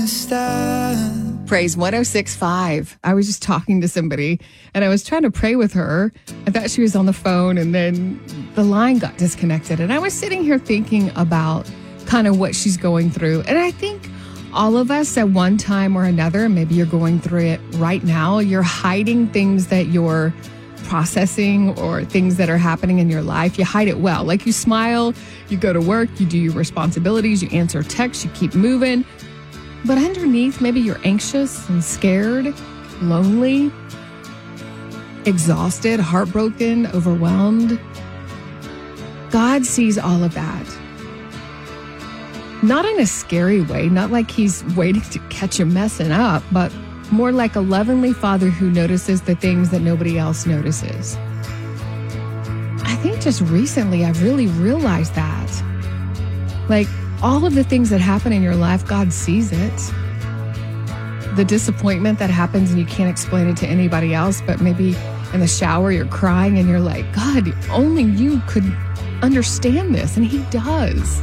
stand. Praise 106.5. I was just talking to somebody and I was trying to pray with her. I thought she was on the phone and then the line got disconnected. And I was sitting here thinking about kind of what she's going through. And I think all of us at one time or another, maybe you're going through it right now, you're hiding things that you're processing or things that are happening in your life. You hide it well. Like you smile, you go to work, you do your responsibilities, you answer texts, you keep moving. But underneath, maybe you're anxious and scared, lonely, exhausted, heartbroken, overwhelmed. God sees all of that. Not in a scary way, not like he's waiting to catch you messing up, but more like a lovingly Father who notices the things that nobody else notices. I think just recently I really realized that. Like all of the things that happen in your life, God sees it. The disappointment that happens and you can't explain it to anybody else, but maybe in the shower you're crying and you're like, God, only you could understand this, and he does.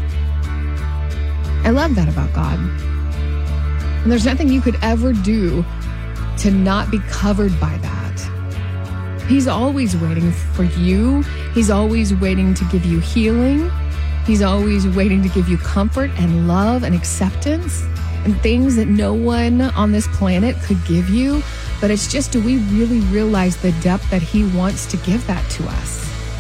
I love that about God. And there's nothing you could ever do to not be covered by that. He's always waiting for you. He's always waiting to give you healing. He's always waiting to give you comfort and love and acceptance and things that no one on this planet could give you. But it's just, do we really realize the depth that he wants to give that to us?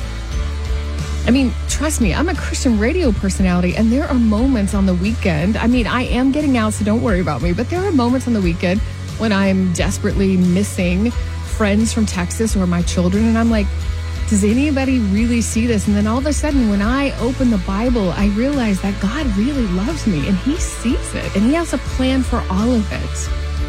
I mean, trust me, I'm a Christian radio personality, and there are moments on the weekend. I mean, I am getting out, so don't worry about me. But there are moments on the weekend when I'm desperately missing friends from Texas or my children. And I'm like, does anybody really see this? And then all of a sudden, when I open the Bible, I realize that God really loves me and he sees it and he has a plan for all of it.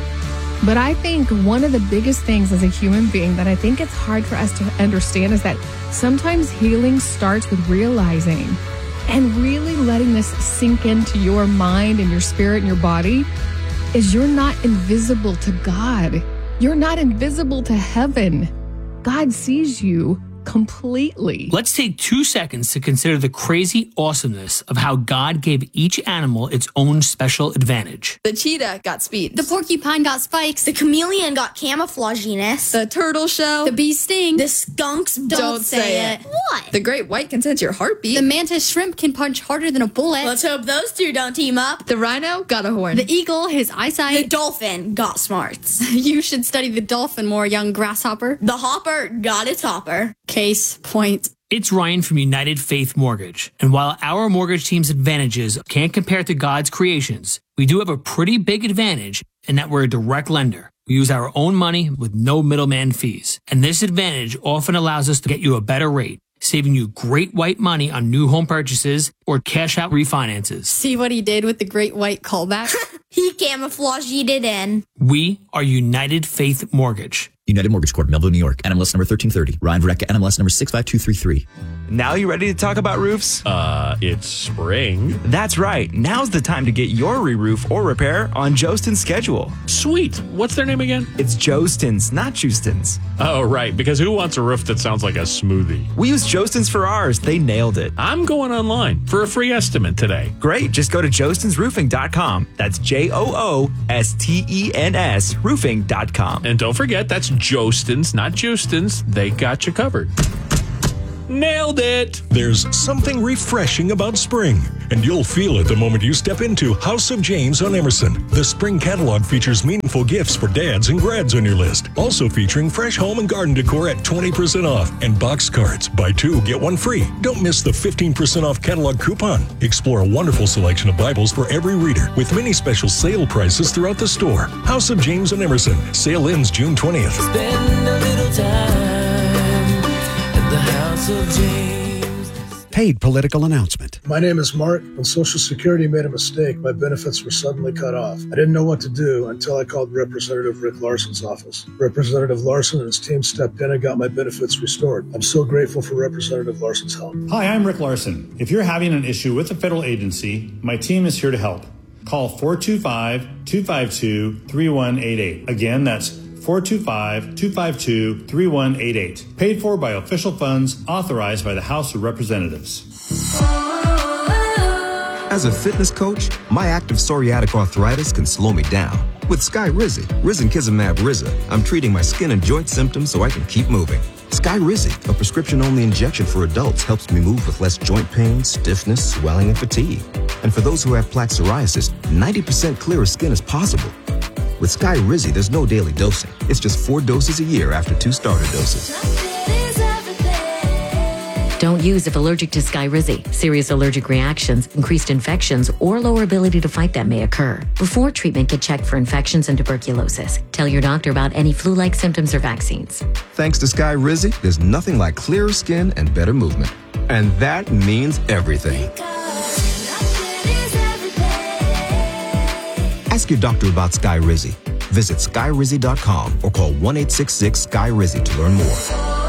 But I think one of the biggest things as a human being that I think it's hard for us to understand is that sometimes healing starts with realizing and really letting this sink into your mind and your spirit and your body is you're not invisible to God. You're not invisible to heaven. God sees you completely. Let's take 2 seconds to consider the crazy awesomeness of how God gave each animal its own special advantage. The cheetah got speed. The porcupine got spikes. The chameleon got camouflaginess. The turtle shell. The bee sting. The skunks don't say it. What? The great white can sense your heartbeat. The mantis shrimp can punch harder than a bullet. Let's hope those two don't team up. The rhino got a horn. The eagle, his eyesight. The dolphin got smarts. You should study the dolphin more, young grasshopper. The hopper got its hopper. Case point. It's Ryan from United Faith Mortgage. And while our mortgage team's advantages can't compare to God's creations, we do have a pretty big advantage in that we're a direct lender. We use our own money with no middleman fees. And this advantage often allows us to get you a better rate, saving you great white money on new home purchases or cash out refinances. See what he did with the great white callback? He camouflaged it in. We are United Faith Mortgage. United Mortgage Corp, Melville, New York. NMLS number 1330. Ryan Verrecka, NMLS number 65233. Now you ready to talk about roofs? It's spring. That's right. Now's the time to get your re-roof or repair on Jostin's schedule. Sweet. What's their name again? It's Jostin's, not Justin's. Oh, right. Because who wants a roof that sounds like a smoothie? We used Jostin's for ours. They nailed it. I'm going online for a free estimate today. Great. Just go to jostinsroofing.com. That's JOOSTENS roofing.com. And don't forget, that's Jostin's, not Justin's. They got you covered. Nailed it! There's something refreshing about spring, and you'll feel it the moment you step into House of James on Emerson. The spring catalog features meaningful gifts for dads and grads on your list. Also featuring fresh home and garden decor at 20% off and box cards. Buy two, get one free. Don't miss the 15% off catalog coupon. Explore a wonderful selection of Bibles for every reader with many special sale prices throughout the store. House of James on Emerson. Sale ends June 20th. Spend a little time at the House of James. Paid political announcement. My name is Mark. When Social Security made a mistake, my benefits were suddenly cut off. I didn't know what to do until I called Representative Rick Larson's office. Representative Larson and his team stepped in and got my benefits restored. I'm so grateful for Representative Larson's help. Hi, I'm Rick Larson. If you're having an issue with a federal agency, my team is here to help. Call 425-252-3188. Again, that's 425-252-3188. Paid for by official funds authorized by the House of Representatives. I As a fitness coach, my active psoriatic arthritis can slow me down. With Skyrizi, Risankizumab Riza, I'm treating my skin and joint symptoms so I can keep moving. Skyrizi, a prescription-only injection for adults, helps me move with less joint pain, stiffness, swelling, and fatigue. And for those who have plaque psoriasis, 90% clearer skin is possible. With Skyrizi, there's no daily dosing. It's just 4 doses a year after 2 starter doses. Don't use if allergic to Skyrizi. Serious allergic reactions, increased infections, or lower ability to fight them may occur. Before treatment, get checked for infections and tuberculosis. Tell your doctor about any flu-like symptoms or vaccines. Thanks to Skyrizi, there's nothing like clearer skin and better movement. And that means everything. Ask your doctor about Skyrizi. Visit Skyrizi.com or call 1-866-SKY-RIZI to learn more.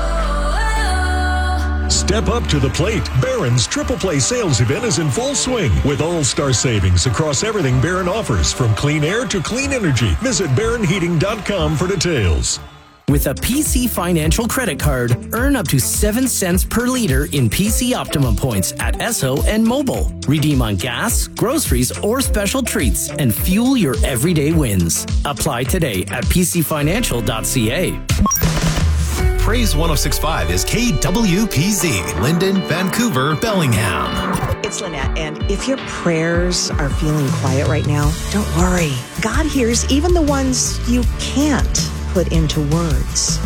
Step up to the plate. Barron's Triple Play sales event is in full swing with all-star savings across everything Barron offers, from clean air to clean energy. Visit BarronHeating.com for details. With a PC Financial credit card, earn up to 7 cents per liter in PC Optimum points at Esso and Mobile. Redeem on gas, groceries, or special treats and fuel your everyday wins. Apply today at pcfinancial.ca. Praise 106.5 is KWPZ, Linden, Vancouver, Bellingham. It's Lynette, and if your prayers are feeling quiet right now, don't worry. God hears even the ones you can't put into words.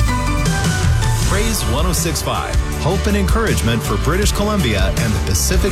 Praise 106.5, hope and encouragement for British Columbia and the Pacific